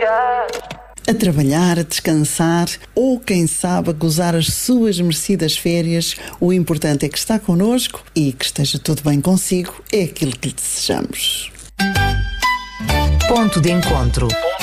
A trabalhar, a descansar ou, quem sabe, a gozar as suas merecidas férias, o importante é que está connosco e que esteja tudo bem consigo, é aquilo que lhe desejamos. Ponto de encontro.